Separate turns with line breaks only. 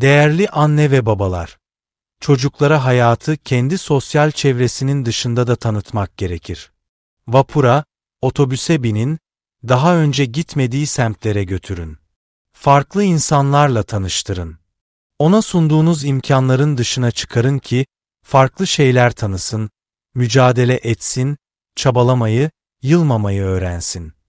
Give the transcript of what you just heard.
Değerli anne ve babalar, çocuklara hayatı kendi sosyal çevresinin dışında da tanıtmak gerekir. Vapura, otobüse binin, daha önce gitmediği semtlere götürün. Farklı insanlarla tanıştırın. Ona sunduğunuz imkanların dışına çıkarın ki farklı şeyler tanısın, mücadele etsin, çabalamayı, yılmamayı öğrensin.